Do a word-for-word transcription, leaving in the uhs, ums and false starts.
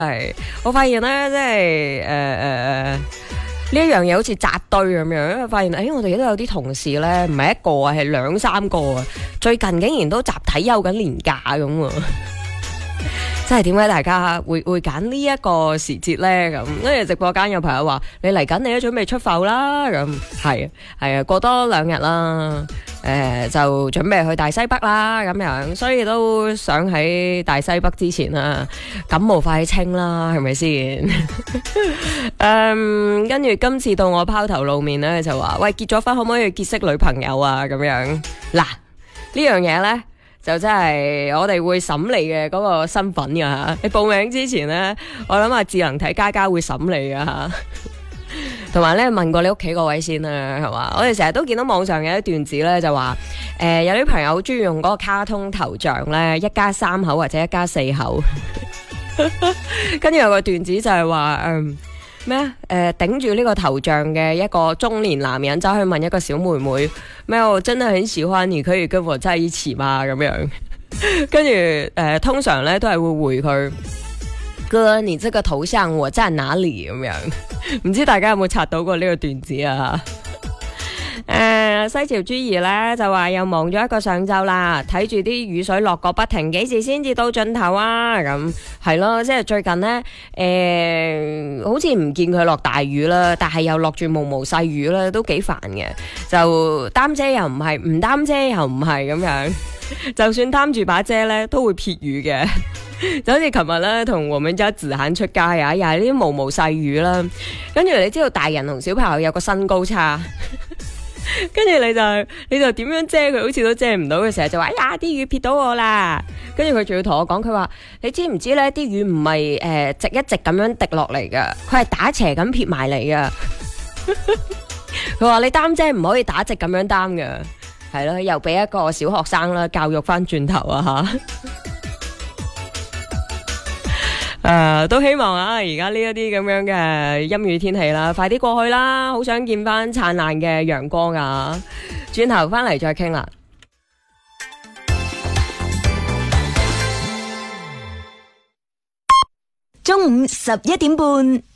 係，我發現咧，即係誒誒誒。呢一樣嘢好似扎堆咁樣，因為發現誒、哎，我哋都有啲同事咧，唔係一個啊，係兩三個啊，最近竟然都集體休緊年假咁喎。即係點解大家會會揀呢一個時節咧？咁跟住直播間有朋友話：你嚟緊你都準備出埠啦？咁係係啊，過多兩日啦，誒、呃、就準備去大西北啦，咁樣，所以都想喺大西北之前啊，感冒快清啦，係咪先？誒，跟住今次到我拋頭露面咧，就話：喂，結咗婚可唔可以結識女朋友啊？咁樣嗱，呢樣嘢咧。就真係我哋會審你嘅嗰個身份噶吓，你報名之前呢，我諗下智能體嘉嘉會審你噶吓，同埋咧問過你屋企嗰位先啦，係嘛？我哋成日都見到網上有一段子咧，就話誒、呃、有啲朋友好中意用嗰個卡通頭像咧，一家三口或者一家四口，跟住有個段子就係話嗯。咩啊？誒、呃，頂住呢個頭像嘅一個中年男人走去問一個小妹妹：咩？我真係很喜歡你，可以跟我在一起嘛？咁樣，跟住誒，通常咧都係會回佢：哥，你這個頭像我在哪裏？咁樣，唔知大家有冇刷到過呢個段子啊？誒、呃，西潮朱兒咧就話又忙咗一個上晝啦，睇住啲雨水落個不停，幾時先至到盡頭啊？咁係咯，即係最近呢，誒、呃，好似唔見佢落大雨啦，但係又落住毛毛細雨啦，都幾煩嘅。就擔遮又唔係，唔擔遮又唔係咁樣，就算擔住把遮咧，都會撇雨嘅。就好似琴日咧，同我們家子涵出街啊，又係呢啲毛毛細雨啦。跟住你知道大人同小朋友有個身高差。跟住你就你就點樣遮佢，好似都遮唔到嘅時候，就話哎呀啲雨撇到我啦。跟住佢仲要同我講，佢話你知唔知咧？啲雨唔係誒直一直咁樣滴落嚟噶，佢係打斜咁撇埋嚟噶。佢話你擔遮唔可以打直咁樣擔噶，係咯，又俾一個小學生啦教育翻轉頭啊吓。誒、呃，都希望啊，而家呢一啲咁樣嘅陰雨天氣啦，快啲過去啦，好想見翻燦爛嘅陽光啊！轉頭翻嚟再傾啦。 中午十一點半。